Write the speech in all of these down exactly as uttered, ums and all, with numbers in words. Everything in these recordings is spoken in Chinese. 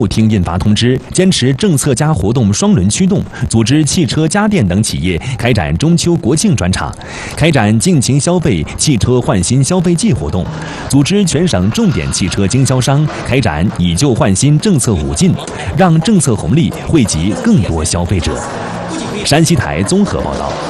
厅印发通知，坚持政策加活动双轮驱动，组织汽车、家电等企业开展中秋国庆专场，开展尽情消费汽车换新消费季活动，组织全省重点汽车经销商开展以旧换新政策五进，让政策红利惠及更多消费者。山西台综合报道。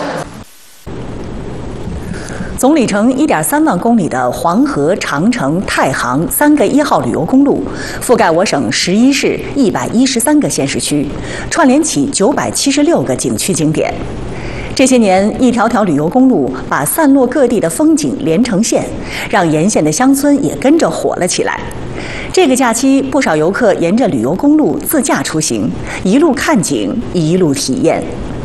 总里程一点三万公里的黄河、长城、太行三个一号旅游公路，覆盖我省十一市一百一十三个县市区，串联起九百七十六个景区景点。这些年，一条条旅游公路把散落各地的风景连成线，让沿线的乡村也跟着火了起来。这个假期，不少游客沿着旅游公路自驾出行，一路看景，一路体验。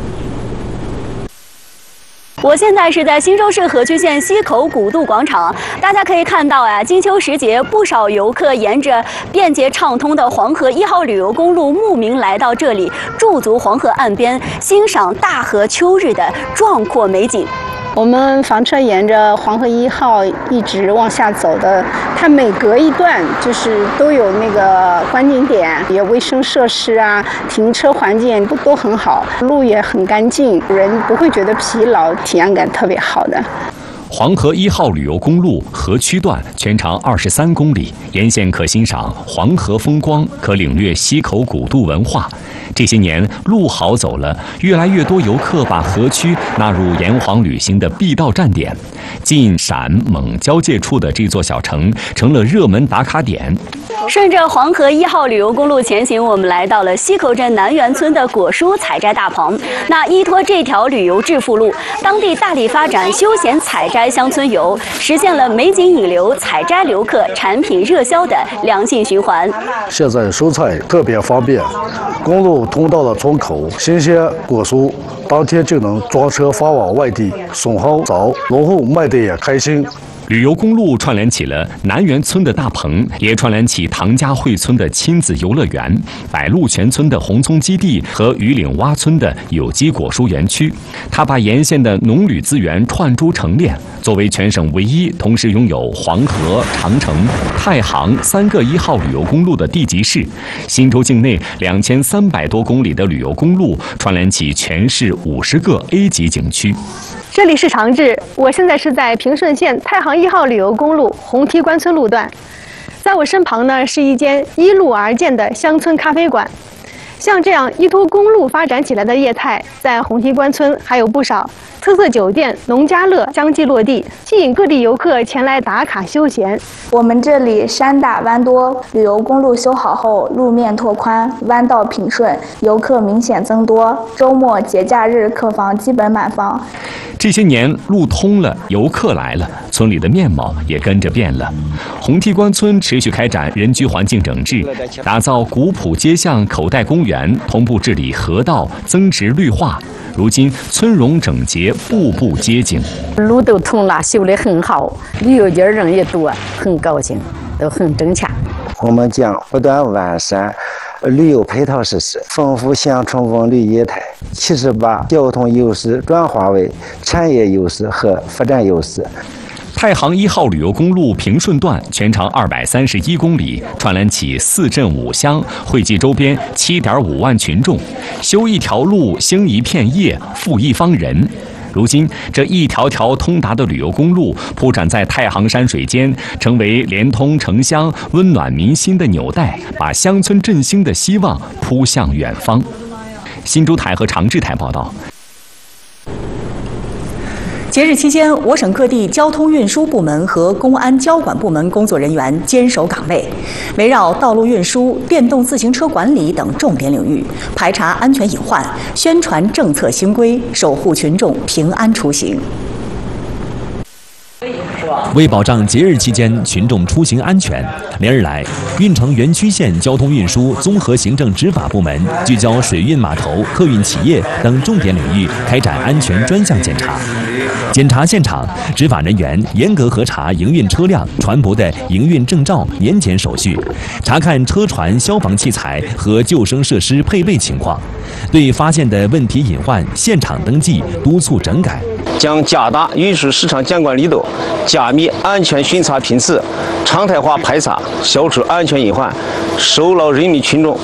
我现在是在新州市河曲县西口古渡广场，大家可以看到呀，金秋时节，不少游客沿着便捷畅通的黄河一号旅游公路慕名来到这里，驻足黄河岸边，欣赏大河秋日的壮阔美景。 我们房车沿着黄河一号一直往下走的，它每隔一段就是都有那个观景点，也卫生设施啊，停车环境都都很好，路也很干净，人不会觉得疲劳，体验感特别好的。 黄河一号旅游公路河曲段全长二十三公里，沿线可欣赏黄河风光，可领略西口古渡文化。这些年路好走了，越来越多游客把河曲纳入沿黄旅行的必到站点。晋陕蒙交界处的这座小城成了热门打卡点。 顺着黄河一号旅游公路前行，我们来到了西口镇南园村的果蔬采摘大棚。那依托这条旅游致富路，当地大力发展休闲采摘乡村游，实现了美景引流、采摘留客、产品热销的良性循环。 现在收菜特别方便，公路通道的窗口，新鲜果蔬当天就能装车发往外地，送好早，农户卖得也开心。 旅游公路串联起了南园村的大棚，也串联起唐家汇村的亲子游乐园、百鹿泉村的红葱基地和榆岭洼村的有机果蔬园区。它把沿线的农旅资源串珠成链，作为全省唯一同时拥有黄河、长城、太行三个一号旅游公路的地级市。新州境内两千三百多公里的旅游公路，串联起全市五十个 A 级景区。 这里是长治，我现在是在平顺县太行一号旅游公路红梯关村路段，在我身旁呢是一间依路而建的乡村咖啡馆。像这样依托公路发展起来的业态，在红梯关村还有不少。特色酒店、农家乐相继落地，吸引各地游客前来打卡休闲。 我们这里山大弯多，旅游公路修好后，路面拓宽，弯道平顺，游客明显增多。周末、节假日客房基本满房。 这些年路通了，游客来了，村里的面貌也跟着变了。红梯关村持续开展人居环境整治，打造古朴街巷、口袋公园，同步治理河道，增值绿化。如今村容整洁，步步接景。 路都通了，修得很好，旅游界人也多，很高兴，都很整洽。 我们将不断完善旅游配套设施，丰富乡村文旅业态，其实把交通优势转化为产业优势和发展优势。 太行一号旅游公路平顺段全长二百三十一公里，串联起四镇五乡，惠及周边七点五万群众。修一条路，兴一片业，富一方人。如今，这一条条通达的旅游公路铺展在太行山水间，成为连通城乡、温暖民心的纽带，把乡村振兴的希望扑向远方。新州台和长治台报道。 节日期间，我省各地交通运输部门和公安交管部门工作人员坚守岗位，围绕道路运输、电动自行车管理等重点领域，排查安全隐患，宣传政策新规，守护群众平安出行。 为保障节日期间群众出行安全，连日来，运城原区县交通运输综合行政执法部门聚焦水运码头、客运企业等重点领域，开展安全专项检查。检查现场，执法人员严格核查营运车辆、船舶的营运证照、年检手续，查看车船、消防器材和救生设施配备情况，对发现的问题隐患现场登记，督促整改。 将加大运输市场监管力度，加密安全巡查频次，常态化排查，消除安全隐患，守牢人民群众